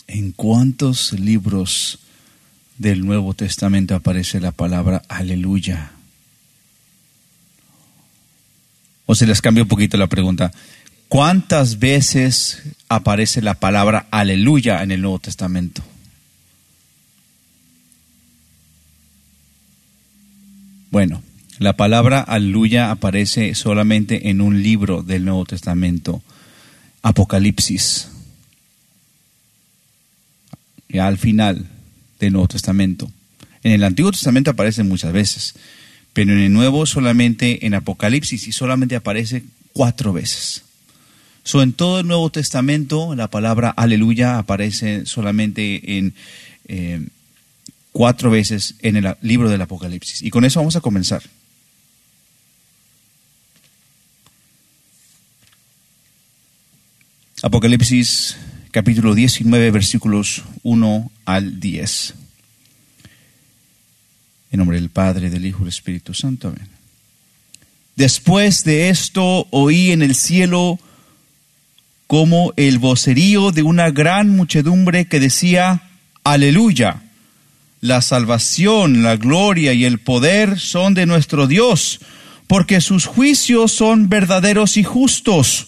¿En cuántos libros del Nuevo Testamento aparece la palabra aleluya? O se les cambia un poquito la pregunta. ¿Cuántas veces aparece la palabra aleluya en el Nuevo Testamento? Bueno, la palabra aleluya aparece solamente en un libro del Nuevo Testamento, Apocalipsis. Ya al final del Nuevo Testamento. En el Antiguo Testamento aparece muchas veces, pero en el Nuevo solamente en Apocalipsis, y solamente aparece 4 veces. En todo el Nuevo Testamento la palabra aleluya aparece solamente en 4 veces en el libro del Apocalipsis. Y con eso vamos a comenzar. Apocalipsis capítulo 19, versículos 1 al 10. En nombre del Padre, del Hijo y del Espíritu Santo. Amén. Después de esto oí en el cielo como el vocerío de una gran muchedumbre que decía: aleluya, la salvación, la gloria y el poder son de nuestro Dios, porque sus juicios son verdaderos y justos.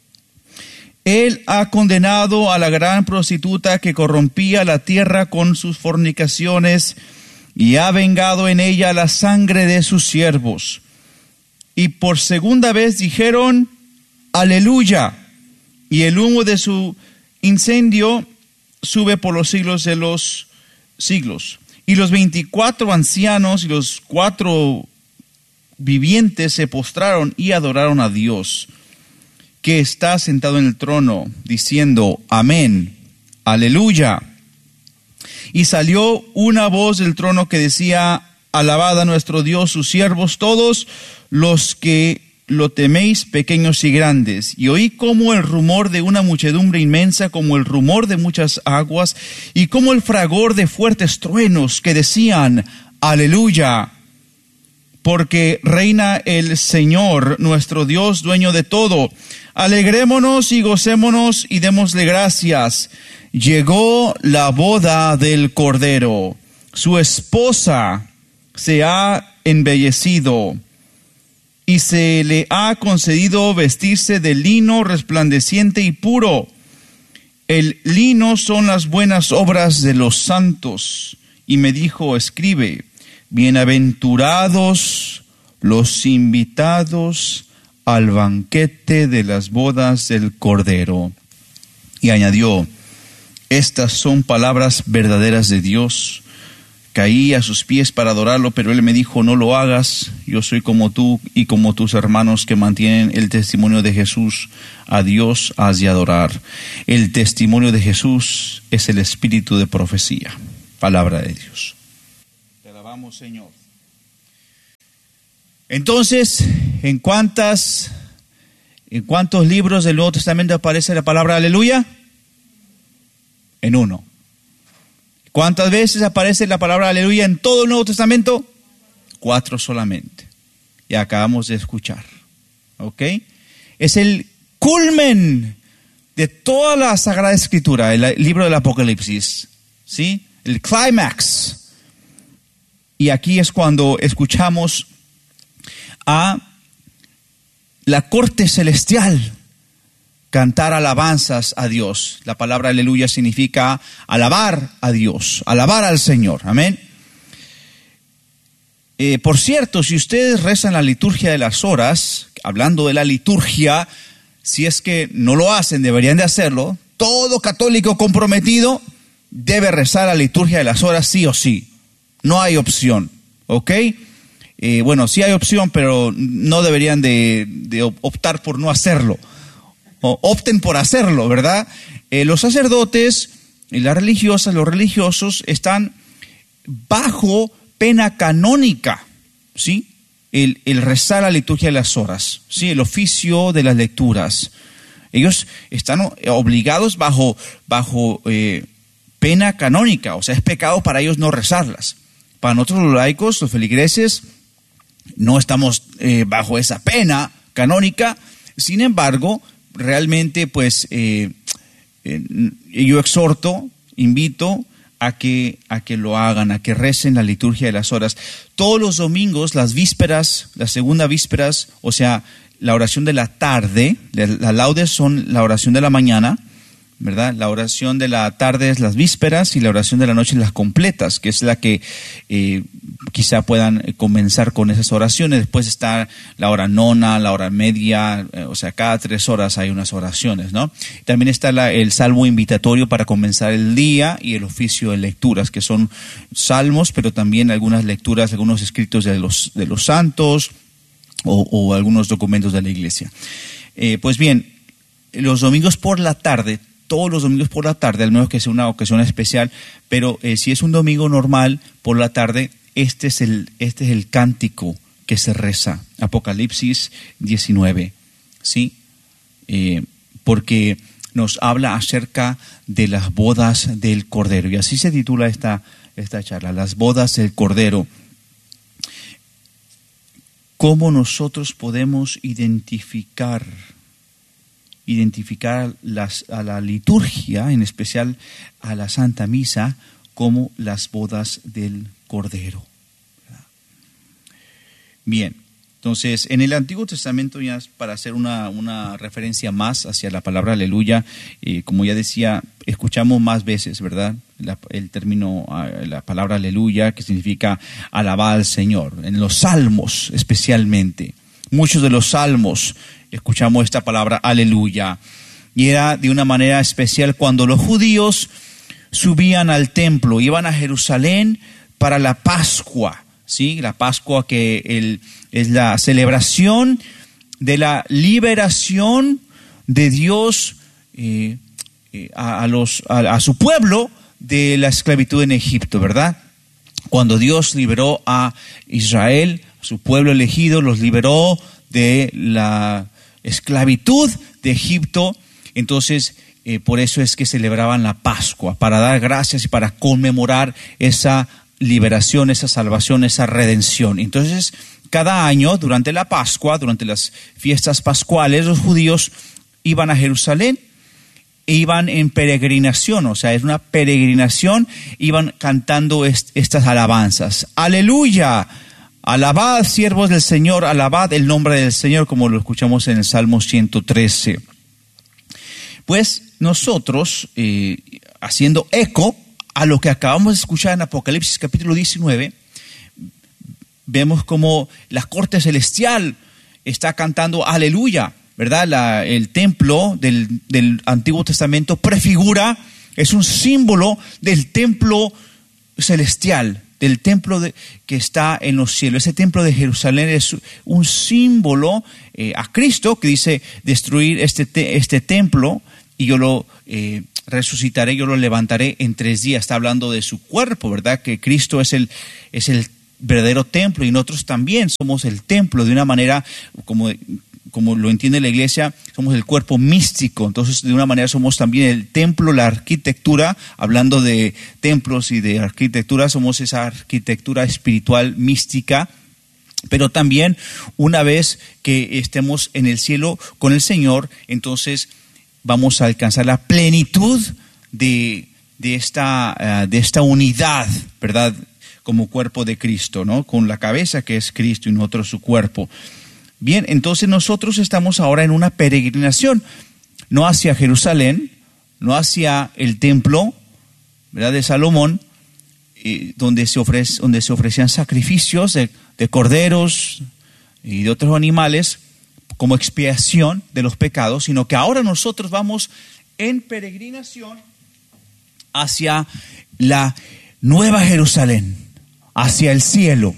Él ha condenado a la gran prostituta que corrompía la tierra con sus fornicaciones y ha vengado en ella la sangre de sus siervos. Y por segunda vez dijeron: aleluya, y el humo de su incendio sube por los siglos de los siglos. Y los 24 ancianos y los 4 vivientes se postraron y adoraron a Dios, que está sentado en el trono, diciendo: amén, aleluya. Y salió una voz del trono que decía: alabad a nuestro Dios, sus siervos todos los que lo teméis, pequeños y grandes. Y oí como el rumor de una muchedumbre inmensa, como el rumor de muchas aguas, y como el fragor de fuertes truenos, que decían: aleluya, porque reina el Señor, nuestro Dios, dueño de todo. Alegrémonos y gocémonos y démosle gracias. Llegó la boda del Cordero. Su esposa se ha embellecido y se le ha concedido vestirse de lino resplandeciente y puro. El lino son las buenas obras de los santos. Y me dijo: escribe: bienaventurados los invitados al banquete de las bodas del Cordero. Y añadió: estas son palabras verdaderas de Dios. Caí a sus pies para adorarlo, pero él me dijo: no lo hagas. Yo soy como tú y como tus hermanos que mantienen el testimonio de Jesús. A Dios has de adorar. El testimonio de Jesús es el espíritu de profecía. Palabra de Dios. Te alabamos, Señor. Entonces, ¿en cuántos libros del Nuevo Testamento aparece la palabra aleluya? En 1. ¿Cuántas veces aparece la palabra aleluya en todo el Nuevo Testamento? 4 solamente. Y acabamos de escuchar. ¿Ok? Es el culmen de toda la Sagrada Escritura, el libro del Apocalipsis. ¿Sí? El clímax. Y aquí es cuando escuchamos a la corte celestial cantar alabanzas a Dios. La palabra aleluya significa alabar a Dios, alabar al Señor. Amén. Por cierto, si ustedes rezan la liturgia de las horas, hablando de la liturgia, si es que no lo hacen, deberían de hacerlo. Todo católico comprometido debe rezar la liturgia de las horas sí o sí. No hay opción. ¿Ok? Bueno, sí hay opción, pero no deberían de optar por no hacerlo. O opten por hacerlo, ¿verdad? Los sacerdotes y las religiosas, los religiosos están bajo pena canónica, ¿sí? El rezar la liturgia de las horas, ¿sí? El oficio de las lecturas. Ellos están obligados bajo pena canónica, o sea, es pecado para ellos no rezarlas. Para nosotros los laicos, los feligreses, no estamos bajo esa pena canónica. Sin embargo, realmente, pues, yo exhorto invito a que lo hagan, a que recen la liturgia de las horas. Todos los domingos, las vísperas, las segunda vísperas, o sea, la oración de la tarde, las laudes son la oración de la mañana, ¿verdad? La oración de la tarde es las vísperas y la oración de la noche es las completas, que es la que quizá puedan comenzar con esas oraciones. Después está la hora nona, la hora media, o sea, cada 3 horas hay unas oraciones, ¿no? También está el salmo invitatorio para comenzar el día y el oficio de lecturas, que son salmos, pero también algunas lecturas, algunos escritos de los santos o algunos documentos de la iglesia. Pues bien, los domingos por la tarde, todos los domingos por la tarde, al menos que sea una ocasión especial, pero si es un domingo normal por la tarde, este es el cántico que se reza, Apocalipsis 19, ¿sí? Porque nos habla acerca de las bodas del Cordero, y así se titula esta charla, las bodas del Cordero. ¿Cómo nosotros podemos identificar a la liturgia, en especial a la Santa Misa, como las bodas del Cordero? Bien, entonces en el Antiguo Testamento, ya para hacer una referencia más hacia la palabra aleluya, como ya decía, escuchamos más veces, ¿verdad? El término, la palabra aleluya, que significa alabar al Señor, en los salmos especialmente. Muchos de los salmos escuchamos esta palabra aleluya, y era de una manera especial cuando los judíos subían al templo, iban a Jerusalén para la Pascua, ¿sí? La Pascua que es la celebración de la liberación de Dios a su pueblo de la esclavitud en Egipto, ¿verdad? Cuando Dios liberó a Israel, su pueblo elegido, los liberó de la esclavitud de Egipto. Entonces, por eso es que celebraban la Pascua, para dar gracias y para conmemorar esa liberación, esa salvación, esa redención. Entonces, cada año, durante la Pascua, durante las fiestas pascuales, los judíos iban a Jerusalén e iban en peregrinación, o sea, es una peregrinación, iban cantando estas alabanzas. ¡Aleluya! Alabad, siervos del Señor, alabad el nombre del Señor, como lo escuchamos en el Salmo 113. Pues nosotros, haciendo eco a lo que acabamos de escuchar en Apocalipsis capítulo 19, vemos como la corte celestial está cantando aleluya, ¿verdad? El templo del Antiguo Testamento prefigura, es un símbolo del templo celestial, del templo que está en los cielos. Ese templo de Jerusalén es un símbolo a Cristo, que dice destruir este templo y yo lo resucitaré, yo lo levantaré en 3 días. Está hablando de su cuerpo, ¿verdad? Que Cristo es el verdadero templo y nosotros también somos el templo de una manera como lo entiende la iglesia, somos el cuerpo místico. Entonces, de una manera somos también el templo, la arquitectura, hablando de templos y de arquitectura, somos esa arquitectura espiritual mística. Pero también, una vez que estemos en el cielo con el Señor, entonces vamos a alcanzar la plenitud de esta unidad, ¿verdad? Como cuerpo de Cristo, ¿no? Con la cabeza que es Cristo y nosotros su cuerpo. Bien, entonces nosotros estamos ahora en una peregrinación, no hacia Jerusalén, no hacia el templo, ¿verdad? De Salomón, donde se ofrecían sacrificios de corderos y de otros animales como expiación de los pecados, sino que ahora nosotros vamos en peregrinación hacia la nueva Jerusalén, hacia el cielo.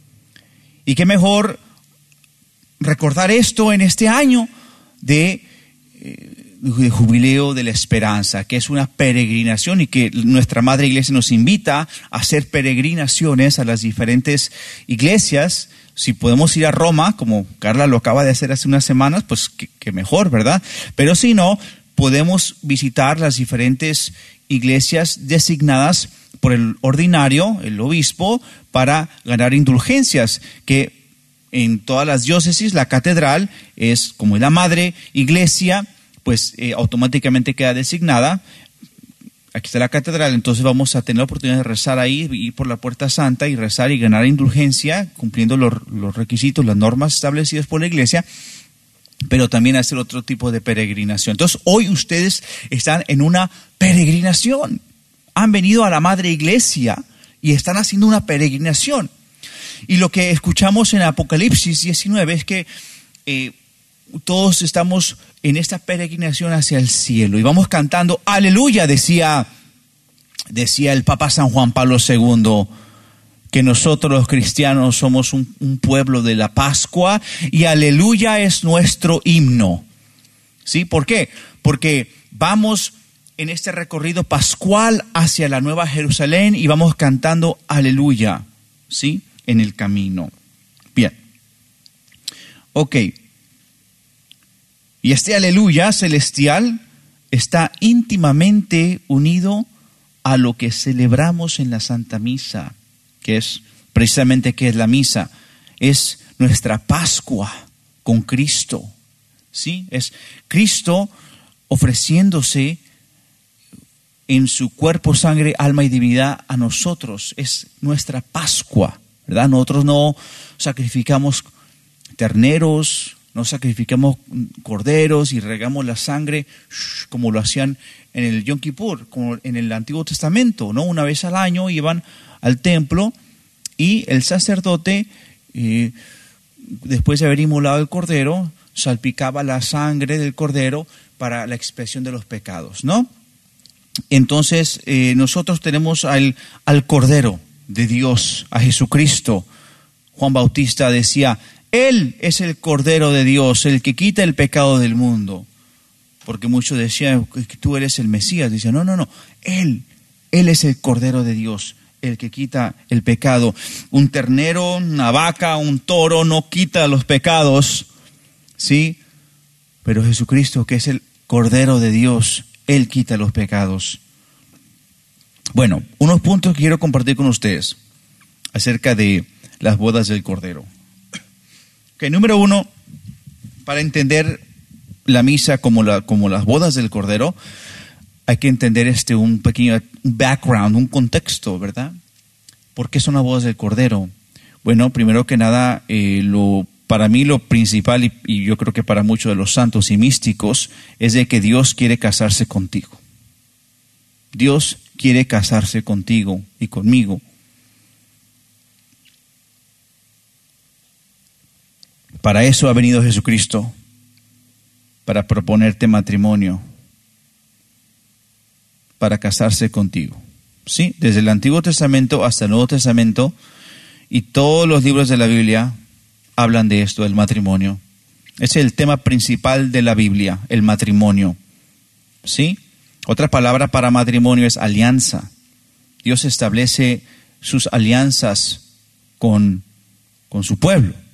Y qué mejor recordar esto en este año de jubileo de la esperanza, que es una peregrinación y que nuestra Madre Iglesia nos invita a hacer peregrinaciones a las diferentes iglesias. Si podemos ir a Roma, como Carla lo acaba de hacer hace unas semanas, pues que mejor, ¿verdad? Pero si no, podemos visitar las diferentes iglesias designadas por el ordinario, el obispo, para ganar indulgencias, que en todas las diócesis la catedral es como la madre iglesia, pues automáticamente queda designada aquí está la catedral, entonces vamos a tener la oportunidad de rezar ahí, ir por la Puerta Santa y rezar y ganar indulgencia, cumpliendo los requisitos, las normas establecidas por la iglesia, pero también hacer otro tipo de peregrinación. Entonces, hoy ustedes están en una peregrinación. Han venido a la Madre Iglesia y están haciendo una peregrinación. Y lo que escuchamos en Apocalipsis 19 es que todos estamos en esta peregrinación hacia el cielo y vamos cantando aleluya, decía el Papa San Juan Pablo II, que nosotros los cristianos somos un pueblo de la Pascua y aleluya es nuestro himno. ¿Sí? ¿Por qué? Porque vamos en este recorrido pascual hacia la Nueva Jerusalén y vamos cantando aleluya, ¿sí? En el camino. Bien. Ok. Y este aleluya celestial está íntimamente unido a lo que celebramos en la Santa Misa, que es precisamente ¿qué es la misa? Es nuestra Pascua con Cristo, ¿sí? Es Cristo ofreciéndose en su cuerpo, sangre, alma y divinidad a nosotros. Es nuestra Pascua, ¿verdad? Nosotros no sacrificamos terneros, no sacrificamos corderos y regamos la sangre como lo hacían en el Yom Kippur, como en el Antiguo Testamento, ¿no? Una vez al año iban al templo y el sacerdote, después de haber inmolado el cordero, salpicaba la sangre del cordero para la expiación de los pecados, ¿no? Entonces nosotros tenemos al Cordero de Dios, a Jesucristo. Juan Bautista decía, Él es el Cordero de Dios, el que quita el pecado del mundo. Porque muchos decían que tú eres el Mesías. Dice, no, Él es el Cordero de Dios, el que quita el pecado. Un ternero, una vaca, un toro no quita los pecados, ¿sí? Pero Jesucristo, que es el Cordero de Dios, Él quita los pecados. Bueno, unos puntos que quiero compartir con ustedes acerca de las bodas del Cordero. Okay, número uno, para entender la misa como las bodas del Cordero, hay que entender un pequeño background, un contexto, ¿verdad? ¿Por qué son las bodas del Cordero? Bueno, primero que nada, para mí lo principal, y yo creo que para muchos de los santos y místicos, es de que Dios quiere casarse contigo. Dios quiere casarse contigo y conmigo. Para eso ha venido Jesucristo, para proponerte matrimonio, para casarse contigo. ¿Sí? Desde el Antiguo Testamento hasta el Nuevo Testamento y todos los libros de la Biblia hablan de esto, del matrimonio. Es el tema principal de la Biblia, el matrimonio. ¿Sí? Otra palabra para matrimonio es alianza. Dios establece sus alianzas con su pueblo.